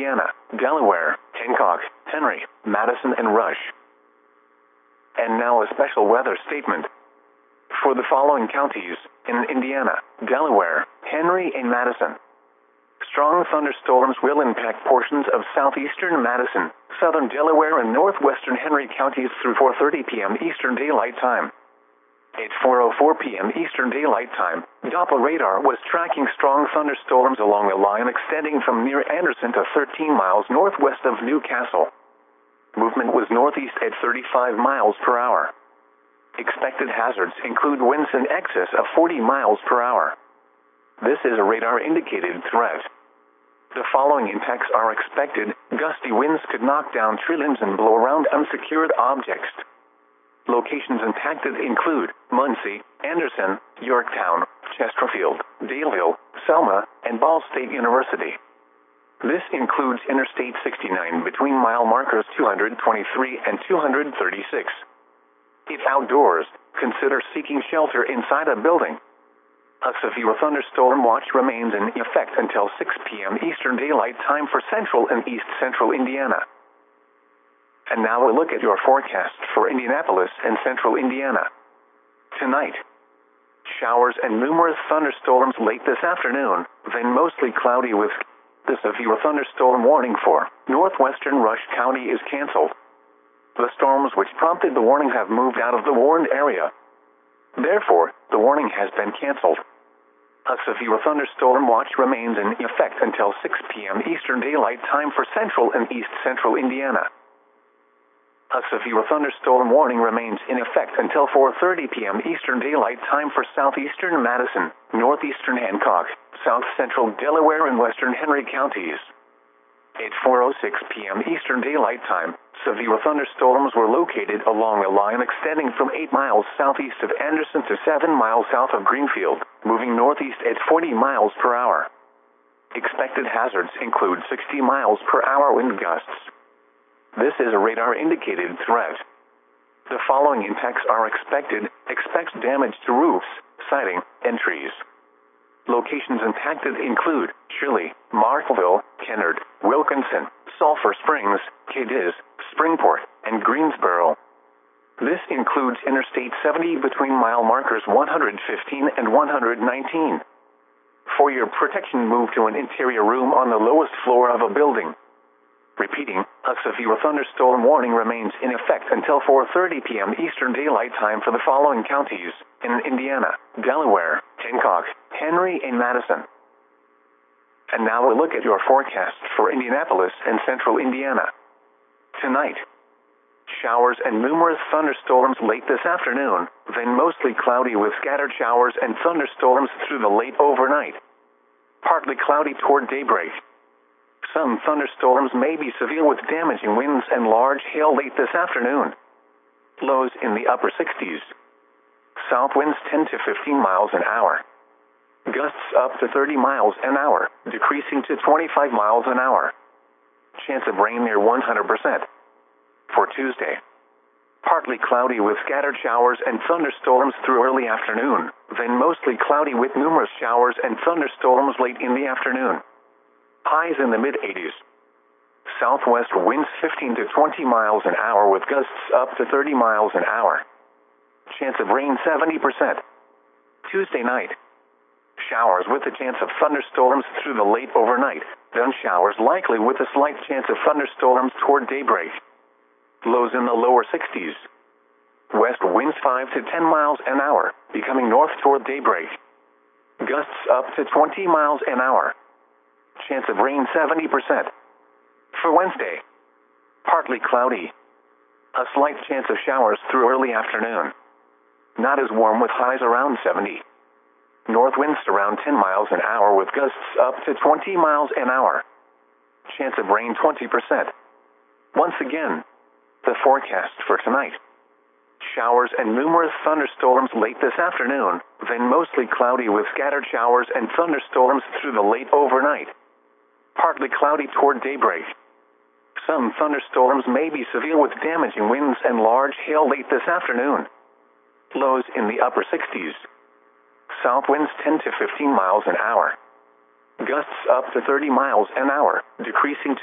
Indiana, Delaware, Hancock, Henry, Madison, and Rush. And now a special weather statement. For the following counties, in Indiana, Delaware, Henry, and Madison. Strong thunderstorms will impact portions of southeastern Madison, southern Delaware, and northwestern Henry counties through 4:30 p.m. Eastern Daylight Time. At 4:04 p.m. Eastern Daylight Time, Doppler radar was tracking strong thunderstorms along a line extending from near Anderson to 13 miles northwest of New Castle. Movement was northeast at 35 miles per hour. Expected hazards include winds in excess of 40 miles per hour. This is a radar-indicated threat. The following impacts are expected. Gusty winds could knock down tree limbs and blow around unsecured objects. Locations impacted include Muncie, Anderson, Yorktown, Chesterfield, Daleville, Selma, and Ball State University. This includes Interstate 69 between mile markers 223 and 236. If outdoors, consider seeking shelter inside a building. A severe thunderstorm watch remains in effect until 6 p.m. Eastern Daylight Time for central and east central Indiana. And now a look at your forecast for Indianapolis and central Indiana. Tonight, showers and numerous thunderstorms late this afternoon, then mostly cloudy with the severe thunderstorm warning for northwestern Rush County is canceled. The storms which prompted the warning have moved out of the warned area. Therefore, the warning has been canceled. A severe thunderstorm watch remains in effect until 6 p.m. Eastern Daylight Time for central and east central Indiana. A severe thunderstorm warning remains in effect until 4:30 p.m. Eastern Daylight Time for southeastern Madison, northeastern Hancock, south central Delaware, and western Henry counties. At 4:06 p.m. Eastern Daylight Time, severe thunderstorms were located along a line extending from 8 miles southeast of Anderson to 7 miles south of Greenfield, moving northeast at 40 miles per hour. Expected hazards include 60 miles per hour wind gusts. This is a radar-indicated threat. The following impacts are expected. Expect damage to roofs, siding, and trees. Locations impacted include Shirley, Markville, Kennard, Wilkinson, Sulphur Springs, Cadiz, Springport, and Greensboro. This includes Interstate 70 between mile markers 115 and 119. For your protection, move to an interior room on the lowest floor of a building. Repeating, a severe thunderstorm warning remains in effect until 4:30 p.m. Eastern Daylight Time for the following counties, in Indiana, Delaware, Hancock, Henry, and Madison. And now a look at your forecast for Indianapolis and central Indiana. Tonight, showers and numerous thunderstorms late this afternoon, then mostly cloudy with scattered showers and thunderstorms through the late overnight. Partly cloudy toward daybreak. Some thunderstorms may be severe with damaging winds and large hail late this afternoon. Lows in the upper 60s. South winds 10 to 15 miles an hour. Gusts up to 30 miles an hour, decreasing to 25 miles an hour. Chance of rain near 100%. For Tuesday, partly cloudy with scattered showers and thunderstorms through early afternoon, then mostly cloudy with numerous showers and thunderstorms late in the afternoon. Highs in the mid-80s. Southwest winds 15 to 20 miles an hour with gusts up to 30 miles an hour. Chance of rain 70%. Tuesday night, showers with a chance of thunderstorms through the late overnight, then showers likely with a slight chance of thunderstorms toward daybreak. Lows in the lower 60s. West winds 5 to 10 miles an hour, becoming north toward daybreak. Gusts up to 20 miles an hour. Chance of rain 70%. For Wednesday, partly cloudy. A slight chance of showers through early afternoon. Not as warm with highs around 70. North winds around 10 miles an hour with gusts up to 20 miles an hour. Chance of rain 20%. Once again, the forecast for tonight. Showers and numerous thunderstorms late this afternoon, then mostly cloudy with scattered showers and thunderstorms through the late overnight. Partly cloudy toward daybreak. Some thunderstorms may be severe with damaging winds and large hail late this afternoon. Lows in the upper 60s. South winds 10 to 15 miles an hour. Gusts up to 30 miles an hour, decreasing to